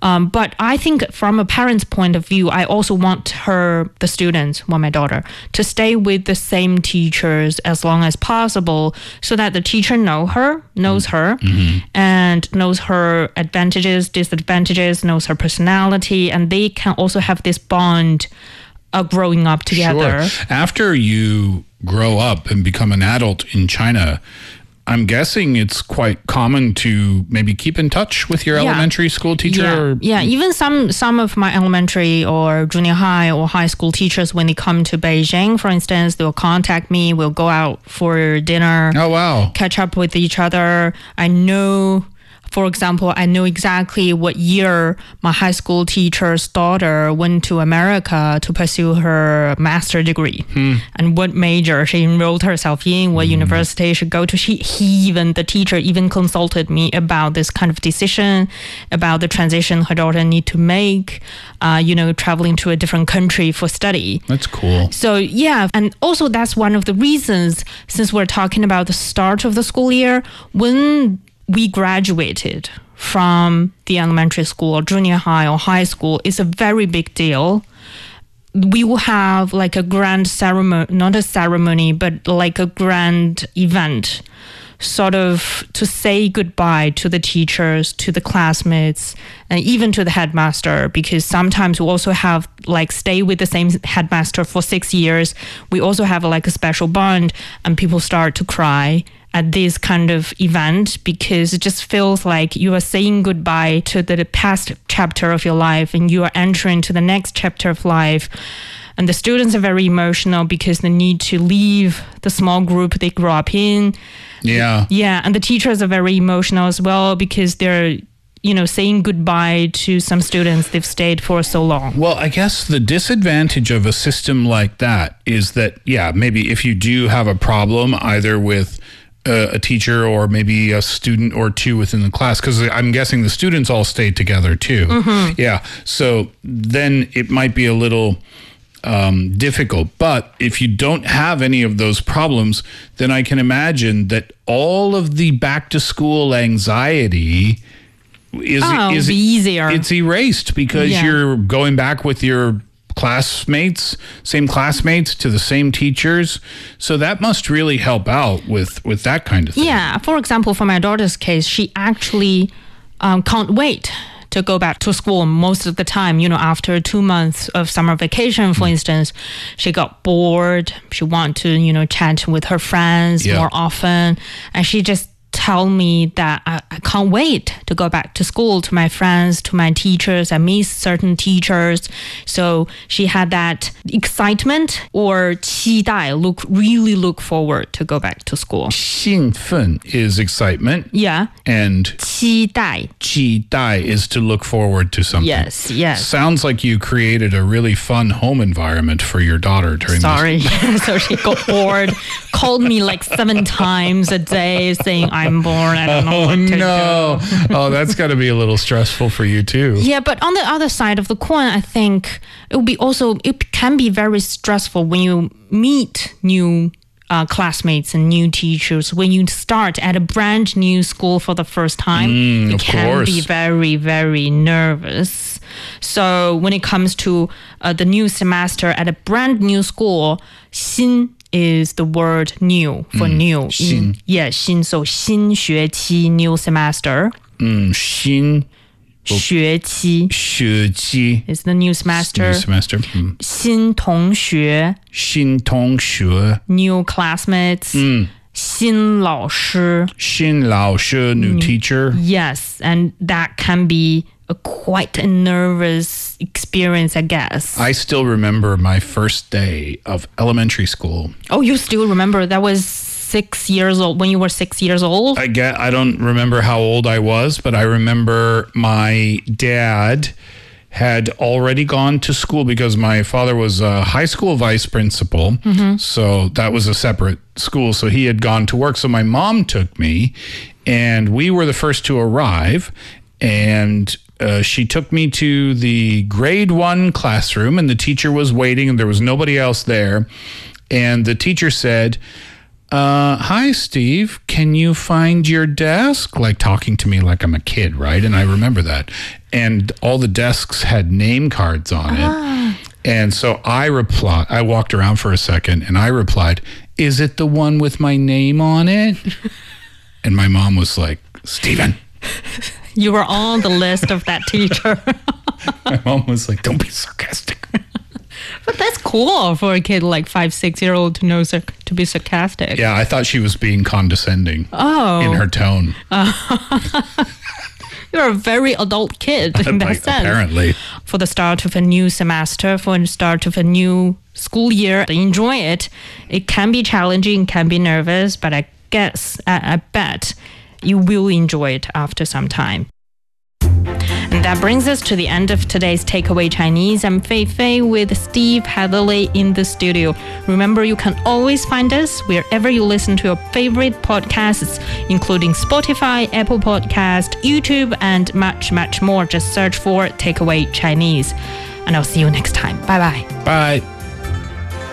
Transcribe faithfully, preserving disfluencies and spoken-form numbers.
Um, but I think from a parent's point of view, I also want her, the students, well, my daughter, to stay with the same teachers as long as possible so that the teacher know her, knows her, mm-hmm. and knows her advantages, disadvantages, knows her personality, and they can also have this bond of growing up together. Sure. After you grow up and become an adult in China, I'm guessing it's quite common to maybe keep in touch with your yeah. elementary school teacher. Yeah. Or... yeah, even some some of my elementary or junior high or high school teachers, when they come to Beijing, for instance, they'll contact me. We'll go out for dinner. Oh, wow. Catch up with each other. I know... For example, I know exactly what year my high school teacher's daughter went to America to pursue her master's degree hmm. and what major she enrolled herself in, what mm. university she should go to. She, he even, the teacher even consulted me about this kind of decision, about the transition her daughter need to make, uh, you know, traveling to a different country for study. That's cool. So, yeah. And also that's one of the reasons, since we're talking about the start of the school year, when we graduated from the elementary school or junior high or high school, it's a very big deal. We will have like a grand ceremony, not a ceremony, but like a grand event, sort of to say goodbye to the teachers, to the classmates, and even to the headmaster, because sometimes we also have like stay with the same headmaster for six years. We also have like a special bond, and people start to cry at this kind of event because it just feels like you are saying goodbye to the past chapter of your life and you are entering to the next chapter of life. And the students are very emotional because they need to leave the small group they grew up in. Yeah. Yeah. And the teachers are very emotional as well because they're, you know, saying goodbye to some students they've stayed for so long. Well, I guess the disadvantage of a system like that is that, yeah, maybe if you do have a problem either with uh, a teacher or maybe a student or two within the class, because I'm guessing the students all stay together too. Mm-hmm. Yeah. So then it might be a little... Um, difficult. But if you don't have any of those problems, then I can imagine that all of the back to school anxiety is, oh, is be easier. It's erased because yeah. you're going back with your classmates, same classmates to the same teachers. So that must really help out with, with that kind of thing. Yeah. For example, for my daughter's case, she actually um, can't wait to go back to school most of the time. You know, after two months of summer vacation, for instance, she got bored. She wanted to, you know, chat with her friends yeah. more often. And she just tell me that I, I can't wait to go back to school, to my friends, to my teachers. I miss certain teachers. So she had that excitement or 期待, look really look forward to go back to school. 兴奋 is excitement. Yeah. And 期待. 期待 is to look forward to something. Yes, yes. Sounds like you created a really fun home environment for your daughter during Sorry. this. So she got bored, called me like seven times a day saying, I'm bored, I don't know oh, what to no. do. Oh, that's got to be a little stressful for you too. Yeah, but on the other side of the coin, I think it will be also, it can be very stressful when you meet new uh, classmates and new teachers. When you start at a brand new school for the first time, mm, you of can course. be very, very nervous. So when it comes to uh, the new semester at a brand new school, 新 is the word new for mm, new. 新. Yeah, 新. So 新学期, new semester. 嗯，新学期学期 is the new semester. New semester. 嗯， 新同学新同学 new classmates. 嗯， 新老师新老师 new teacher. Yes, and that can be a quite a nervous experience, I guess. I still remember my first day of elementary school. Oh, you still remember? That was six years old, when you were six years old? I get, I don't remember how old I was, but I remember my dad had already gone to school because my father was a high school vice principal. Mm-hmm. So that was a separate school. So he had gone to work. So my mom took me and we were the first to arrive. And uh, she took me to the grade one classroom and the teacher was waiting and there was nobody else there. And the teacher said, uh, hi, Steve, can you find your desk? Like talking to me like I'm a kid, right? And I remember that. And all the desks had name cards on Ah. it. And so I replied, I walked around for a second and I replied, is it the one with my name on it? And my mom was like, Steven. You were on the list of that teacher. My mom was like, don't be sarcastic. But that's cool for a kid like five, six year old to know sarc- to be sarcastic. Yeah, I thought she was being condescending Oh. in her tone. You're a very adult kid in that Like, sense. apparently. For the start of a new semester, for the start of a new school year, enjoy it. It can be challenging, can be nervous, but I guess, I, I bet you will enjoy it after some time. And that brings us to the end of today's Takeaway Chinese. I'm Fei Fei with Steve Heatherly in the studio. Remember, you can always find us wherever you listen to your favorite podcasts, including Spotify, Apple Podcast, YouTube, and much, much more. Just search for Takeaway Chinese. And I'll see you next time. Bye-bye. Bye.